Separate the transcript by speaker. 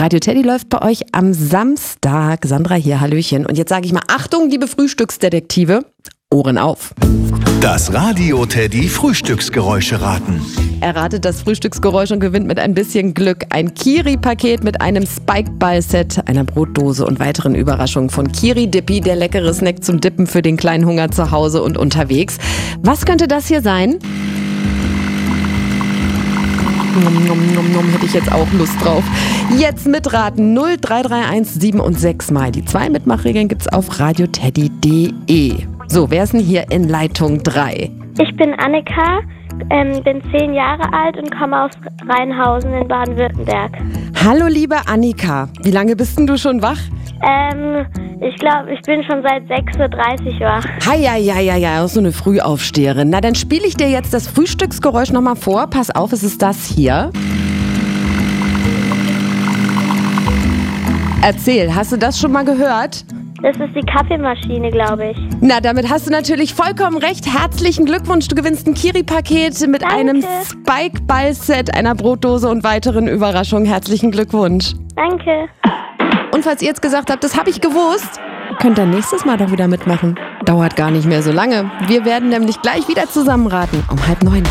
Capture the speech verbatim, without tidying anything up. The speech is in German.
Speaker 1: Radio Teddy läuft bei euch am Samstag. Sandra hier, hallöchen. Und jetzt sage ich mal, Achtung, liebe Frühstücksdetektive, Ohren auf.
Speaker 2: Das Radio Teddy Frühstücksgeräusche raten.
Speaker 1: Erratet das Frühstücksgeräusch und gewinnt mit ein bisschen Glück ein Kiri-Paket mit einem Spike-Ball-Set, einer Brotdose und weiteren Überraschungen von Kiri Dippy, der leckere Snack zum Dippen für den kleinen Hunger zu Hause und unterwegs. Was könnte das hier sein? Nom, nom, nom, nom, hätte ich jetzt auch Lust drauf. Jetzt mitraten null drei drei eins sieben und sechs mal. Die zwei Mitmachregeln gibt's auf radioteddy punkt de. So, wer ist denn hier in Leitung drei?
Speaker 3: Ich bin Annika, ähm, bin zehn Jahre alt und komme aus Rheinhausen in Baden-Württemberg.
Speaker 1: Hallo liebe Annika, wie lange bist denn du schon wach?
Speaker 3: Ähm, ich glaube, ich bin schon seit sechs Uhr dreißig wach.
Speaker 1: Heieieiei, so eine Frühaufsteherin. Na, dann spiele ich dir jetzt das Frühstücksgeräusch nochmal vor. Pass auf, es ist das hier. Erzähl, hast du das schon mal gehört?
Speaker 3: Das ist die Kaffeemaschine, glaube ich.
Speaker 1: Na, damit hast du natürlich vollkommen recht. Herzlichen Glückwunsch, du gewinnst ein Kiri-Paket mit
Speaker 3: Danke.
Speaker 1: einem Spike-Ball-Set, einer Brotdose und weiteren Überraschungen. Herzlichen Glückwunsch.
Speaker 3: Danke.
Speaker 1: Und falls ihr jetzt gesagt habt, das habe ich gewusst, könnt ihr nächstes Mal doch wieder mitmachen. Dauert gar nicht mehr so lange. Wir werden nämlich gleich wieder zusammenraten um halb neun.